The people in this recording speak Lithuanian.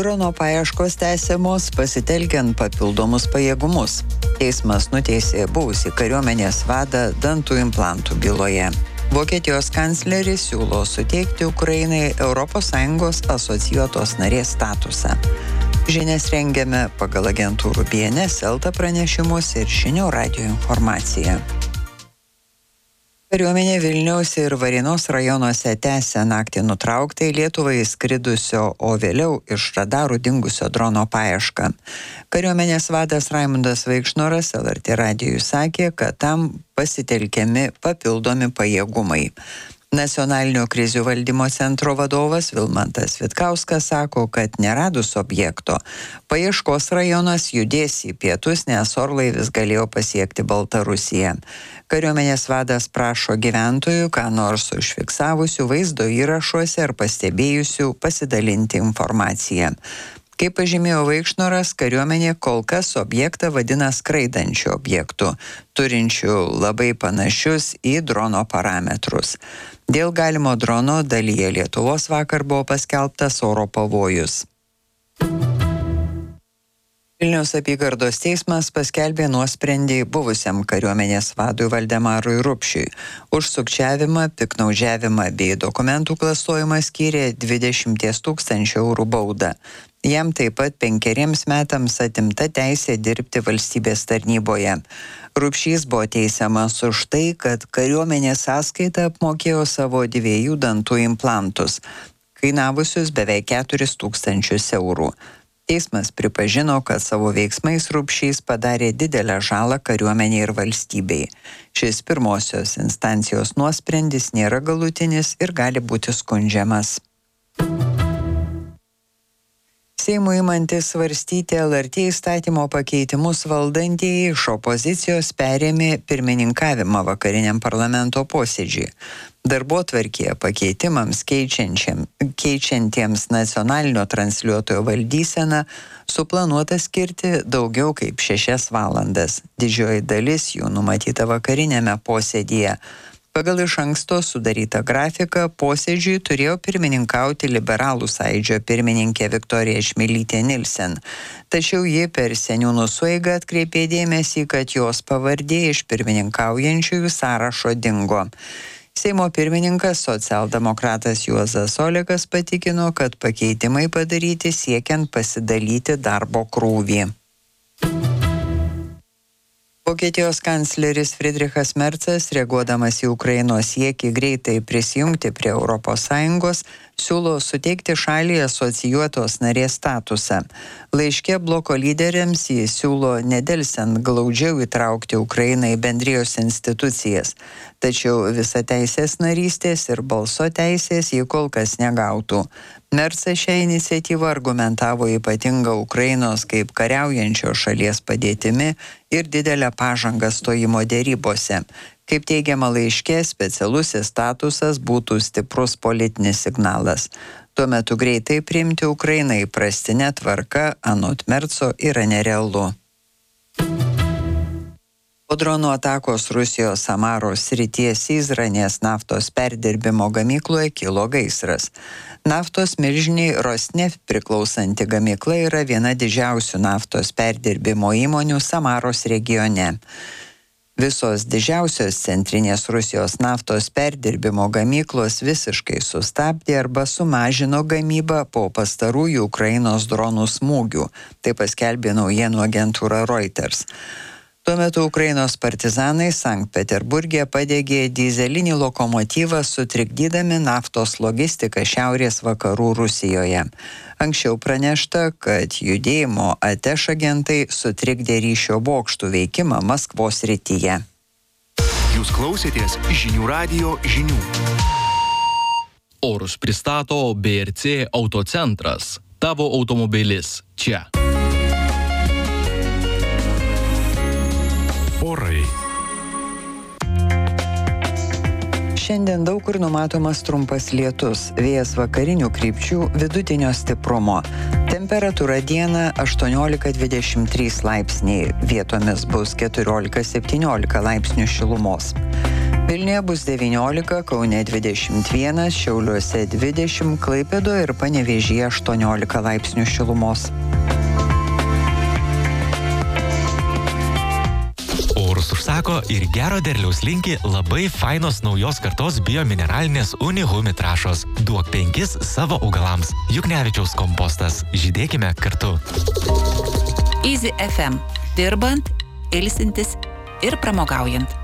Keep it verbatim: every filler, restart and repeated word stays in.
Drono paieškos tęsiamos pasitelkiant papildomus pajėgumus. Teismas nuteisė buvusį kariuomenės vadą dantų implantų byloje. Vokietijos kancleris siūlo suteikti Ukrainai Europos Sąjungos asocijuotos narės statusą. Žinias rengiame pagal agentūrų B N S, Elta pranešimus ir Žinių radijo informaciją. Kariuomenė Vilniaus ir Varėnos rajonuose tęsia naktį nutrauktai Lietuvai skridusio, o vėliau iš radarų dingusio drono paiešką. Kariuomenės vadas Raimundas Vaikšnoras L R T radijui sakė, kad tam pasitelkiami papildomi pajėgumai. Nacionalinio krizių valdymo centro vadovas Vilmantas Vitkauskas sako, kad neradus objekto, paieškos rajonas judės į pietus, nes orlaivis galėjo pasiekti Baltarusiją. Kariuomenės vadas prašo gyventojų, ką nors užfiksavusių vaizdo įrašuose ar pastebėjusių pasidalinti informaciją. Kaip pažymėjo Vaikšnoras, kariuomenė kol kas objektą vadina skraidančiu objektu, turinčiu labai panašius į drono parametrus. Dėl galimo drono dalyje Lietuvos vakar buvo paskelbtas oro pavojus. Vilniaus apygardos teismas paskelbė nuosprendį buvusiam kariuomenės vadui Valdemarui Rupšiui. Už sukčiavimą, piknaudžiavimą bei dokumentų klastojimą skyrė dvidešimt tūkstančių eurų baudą. Jam taip pat penkeriems metams atimta teisė dirbti valstybės tarnyboje. Rupšys buvo teisiamas už tai, kad kariuomenės sąskaita apmokėjo savo dviejų dantų implantus, kainavusius beveik keturis tūkstančius eurų. Teismas pripažino, kad savo veiksmais Rupšys padarė didelę žalą kariuomeniai ir valstybei. Šis pirmosios instancijos nuosprendis nėra galutinis ir gali būti skundžiamas. Seimui imantis svarstyti L R T įstatymo pakeitimus valdantieji iš opozicijos perėmė pirmininkavimą vakariniam parlamento posėdžiui. Darbotvarkėje pakeitimams keičiantiems nacionalinio transliuotojo valdyseną suplanuota skirti daugiau kaip šešias valandas. Didžioji dalis jų numatyta vakarinėme posėdyje. Pagal iš anksto sudarytą grafiką posėdžiui turėjo pirmininkauti Liberalų sąjūdžio pirmininkė Viktorija Čmilytė Nilsen. Tačiau ji per seniūnų sueigą atkreipė dėmesį, kad jos pavardė iš pirmininkaujančiųjų sąrašo dingo. Seimo pirmininkas socialdemokratas Juozas Olekas patikino, kad pakeitimai padaryti siekiant pasidalyti darbo krūvį. Vokietijos kancleris Friedrichas Mercas, reaguodamas į Ukrainos siekį greitai prisijungti prie Europos Sąjungos, siūlo suteikti šaliai asocijuotos narės statusą. Laiške bloko lyderiams jis siūlo nedelsiant glaudžiau įtraukti Ukrainą į bendrijos institucijas. Tačiau visateisės narystės ir balso teisės jį kol kas negautų. Mercas šią iniciatyvą argumentavo ypatingą Ukrainos kaip kariaujančios šalies padėtimi ir didelę pažangą stojimo dėrybose. Kaip teigiama laiške, specialusis statusas būtų stiprus politinis signalas. Tuo metu greitai priimti Ukrainą įprastinę tvarką anot Merco yra nerealu. Po dronų atakos Rusijos Samaros srities Izranės naftos perdirbimo gamykloje kilo gaisras. Naftos milžiniai Rosneft priklausanti gamykla yra viena didžiausių naftos perdirbimo įmonių Samaros regione. Visos didžiausios centrinės Rusijos naftos perdirbimo gamyklos visiškai sustabdė arba sumažino gamybą po pastarųjų Ukrainos dronų smūgių, tai paskelbė naujienų agentūra Reuters. Tuo metu Ukrainos partizanai Sankt Peterburge padegė dyzelinį lokomotyvą, sutrikdydami naftos logistiką šiaurės vakarų Rusijoje. Anksčiau pranešta, kad judėjimo Ateš agentai sutrikdė ryšio bokštų veikimą Maskvos srityje. Jūs klausėtės Žinių radijo žinių. Orus pristato B R C Autocentras. Tavo automobilis čia. Orai. Šiandien daug kur numatomas trumpas lietus, vėjas vakarinių krypčių vidutinio stiprumo. Temperatūra dieną aštuoniolika dvidešimt trys laipsniai, vietomis bus keturiolika septyniolika laipsnių šilumos. Vilniuje bus devyniolika, Kaune dvidešimt vienas, Šiauliuose dvidešimt, Klaipėdoje ir Panevėžyje aštuoniolika laipsnių šilumos. Orus užsako ir gero derliaus linki labai fainos naujos kartos biomineralinės Unihumi trąšos. Duok penkis savo augalams. Juknevičiaus kompostas. Žydėkime kartu. Easy F M. Dirbant, ilsintis ir pramogaujant.